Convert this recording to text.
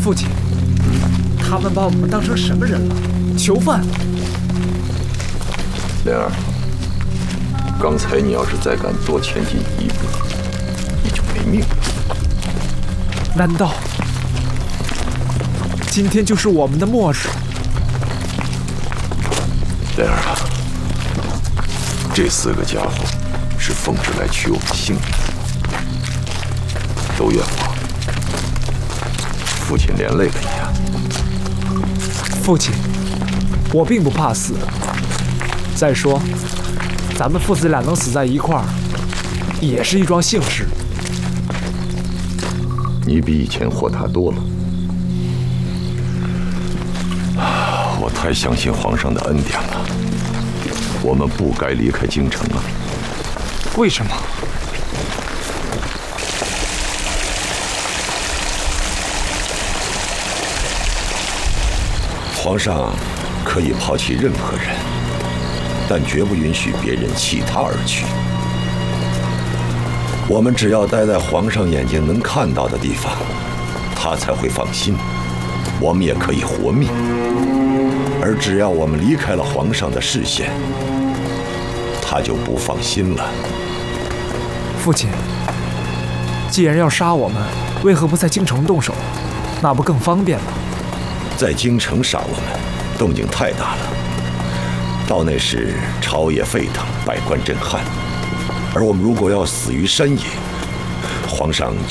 父亲，他们把我们当成什么人了？囚犯！ 莲儿，刚才你要是再敢多前进一步，你就没命了。 难道今天就是我们的末日？ 莲儿啊，这4个家伙是奉旨来取我们性命的，都怨我，父亲连累了你啊。 父亲，我并不怕死。再说，咱们父子俩能死在一块儿，也是一桩幸事。 你比以前豁达多了。我太相信皇上的恩典了。我们不该离开京城啊！ 为什么？ 皇上可以抛弃任何人，但绝不允许别人弃他而去。我们只要待在皇上眼睛能看到的地方，他才会放心，我们也可以活命。而只要我们离开了皇上的视线，他就不放心了。 父亲，既然要杀我们，为何不在京城动手？那不更方便吗？ 在京城杀我们，动静太大了。到那时，朝野沸腾，百官震撼。而我们如果要死于山野，皇上